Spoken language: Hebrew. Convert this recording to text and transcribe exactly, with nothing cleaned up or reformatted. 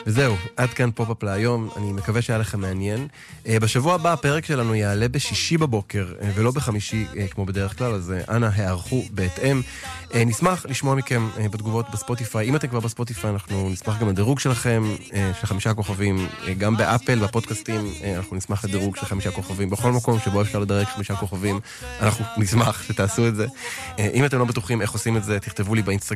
וזהו, עד כאן פופ-אפ להיום, אני מקווה שהיה לכם מעניין. בשבוע הבא הפרק שלנו יעלה בשישי בבוקר, ולא בחמישי כמו בדרך כלל, אז אנא הערכו בהתאם. נשמח לשמוע מכם בתגובות בספוטיפיי. אם אתם כבר בספוטיפיי, אנחנו נשמח גם לדירוג שלכם, של חמישה כוכבים, גם באפל, בפודקאסטים, אנחנו נשמח לדירוג של חמישה כוכבים. בכל מקום שבו אפשר לדרג חמישה כוכבים, אנחנו נשמח שתעשו את זה. אם אתם לא בטוחים איך עושים את זה, תכתבו לי באינסטגרם.